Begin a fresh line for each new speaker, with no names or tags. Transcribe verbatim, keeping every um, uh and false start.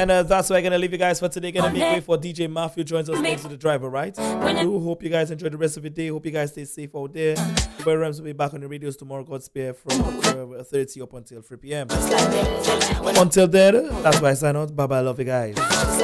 And uh, that's why I'm gonna leave you guys for today. Gonna make way for D J Matthew joins us next to the driver, right? I do hope you guys enjoy the rest of your day. Hope you guys stay safe out there. Uber Rams will be back on the radios tomorrow, God's spare, from twelve thirty up until three p.m. Until then, that's why I sign out. Bye bye, love you guys.